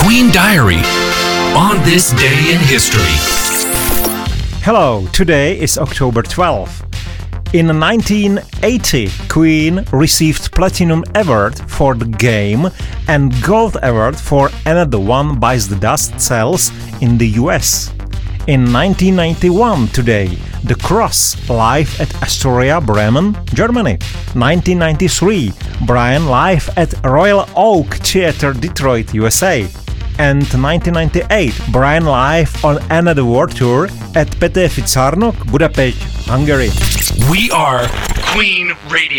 Queen Diary on this day in history. Hello, today is October 12th. In 1980, Queen received Platinum Award for the game and Gold Award for Another One Bites the Dust sales in the US. In 1991 today, The Cross live at Astoria, Bremen, Germany. 1993, Brian live at Royal Oak Theatre, Detroit, USA. And 1998, Brian live on Another World Tour at Petőfi Csarnok, Budapest, Hungary. We are Queen Radio.